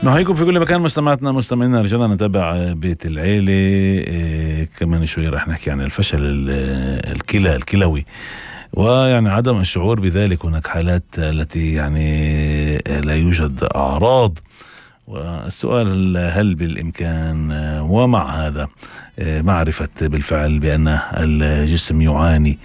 نحييكم في كل مكان مستمعاتنا مستمعينا. رجعنا نتابع بيت العيلة. كمان شوي رح نحكي عن الفشل الكلوي، ويعني عدم الشعور بذلك. هناك حالات التي يعني لا يوجد أعراض، والسؤال هل بالإمكان ومع هذا معرفة بالفعل بأن الجسم يعاني